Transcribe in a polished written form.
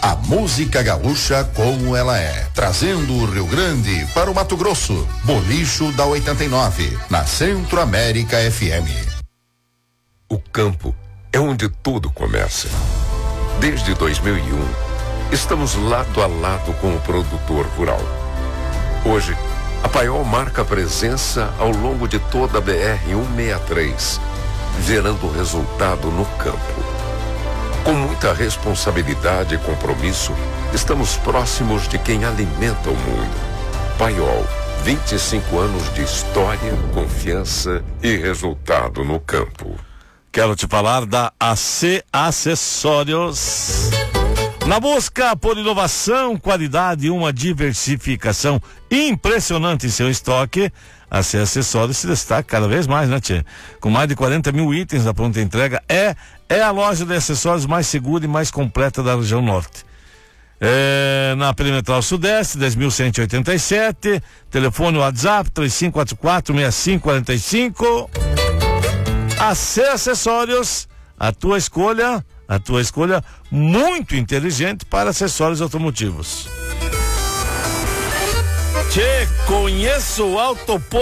A música gaúcha como ela é, trazendo o Rio Grande para o Mato Grosso. Bolicho da 89, na Centro América FM. O campo é onde tudo começa. Desde 2001, estamos lado a lado com o produtor rural. Hoje, a Paiol marca presença ao longo de toda a BR-163, gerando resultado no campo. Com muita responsabilidade e compromisso, estamos próximos de quem alimenta o mundo. Paiol, 25 anos de história, confiança e resultado no campo. Quero te falar da AC Acessórios. Na busca por inovação, qualidade e uma diversificação impressionante em seu estoque, a AC Acessórios se destaca cada vez mais, né, tchê? Com mais de 40 mil itens da pronta entrega, é a loja de acessórios mais segura e mais completa da região norte. Na Perimetral Sudeste, 10.187, telefone WhatsApp 3544-6545. AC Acessórios, a tua escolha muito inteligente para acessórios automotivos. Te conheço o Autoponto